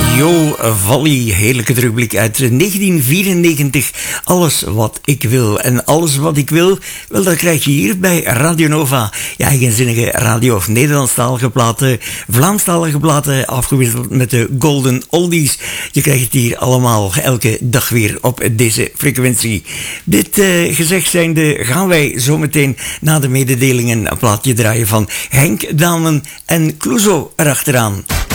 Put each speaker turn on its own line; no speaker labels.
Jo Valli, heerlijke terugblik uit 1994. Alles wat ik wil. En alles wat ik wil, wel, dat krijg je hier bij Radio Nova. Je eigenzinnige radio- of Nederlandstalige platen, Vlaamstalige platen, afgewisseld met de Golden Oldies. Je krijgt het hier allemaal elke dag weer op deze frequentie. Dit gezegd zijnde gaan wij zometeen na de mededelingen een plaatje draaien van Henk Damen en Clouseau erachteraan.